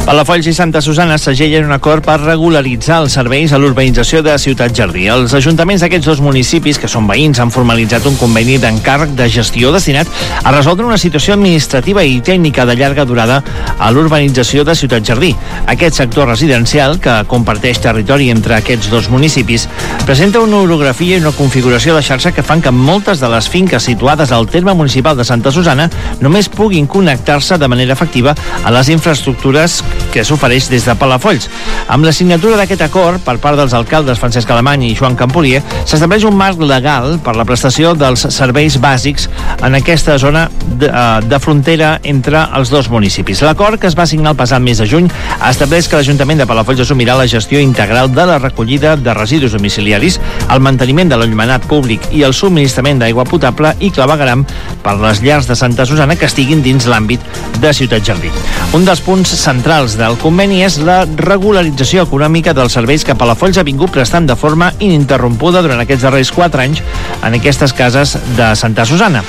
Palafolls i Santa Susanna segellen un acord per regularitzar els serveis a l'urbanització de Ciutat Jardí. Els ajuntaments d'aquests dos municipis, que són veïns, han formalitzat un conveni d'encàrrec de gestió destinat a resoldre una situació administrativa i tècnica de llarga durada a l'urbanització de Ciutat Jardí. Aquest sector residencial, que comparteix territori entre aquests dos municipis, presenta una orografia i una configuració de xarxa que fan que moltes de les finques situades al terme municipal de Santa Susanna només puguin connectar-se de manera efectiva a les infraestructures que s'ofereix des de Palafolls. Amb la signatura d'aquest acord per part dels alcaldes Francesc Alemany i Joan Campolier, s'estableix un marc legal per la prestació dels serveis bàsics en aquesta zona de frontera entre els dos municipis. L'acord, que es va signar el passat mes de juny, estableix que l'Ajuntament de Palafolls assumirà la gestió integral de la recollida de residus domiciliaris, el manteniment de l'enllumenat públic i el subministrament d'aigua potable i clavegueram per les llars de Santa Susanna que estiguin dins l'àmbit de Ciutat Jardí. Un dels punts centrals del conveni és la regularització econòmica dels serveis que Palafolls ha vingut prestant de forma ininterrompuda durant aquests darrers 4 anys en aquestes cases de Santa Susanna.